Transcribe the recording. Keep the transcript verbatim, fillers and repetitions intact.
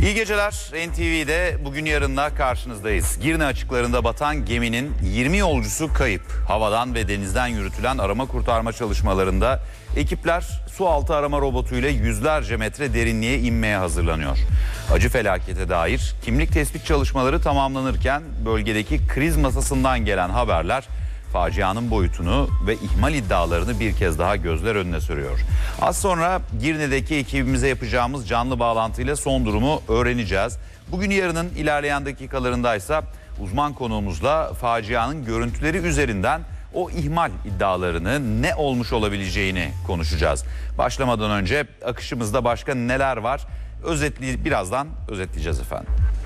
İyi geceler. N T V'de bugün yarınla karşınızdayız. Girne açıklarında batan geminin yirmi yolcusu kayıp. Havadan ve denizden yürütülen arama kurtarma çalışmalarında ekipler su altı arama robotuyla yüzlerce metre derinliğe inmeye hazırlanıyor. Acı felakete dair kimlik tespit çalışmaları tamamlanırken bölgedeki kriz masasından gelen haberler facianın boyutunu ve ihmal iddialarını bir kez daha gözler önüne sürüyor. Az sonra Girne'deki ekibimize yapacağımız canlı bağlantıyla son durumu öğreneceğiz. Bugün yarının ilerleyen dakikalarındaysa uzman konuğumuzla facianın görüntüleri üzerinden o ihmal iddialarını, ne olmuş olabileceğini konuşacağız. Başlamadan önce akışımızda başka neler var? Özetli, birazdan özetleyeceğiz efendim.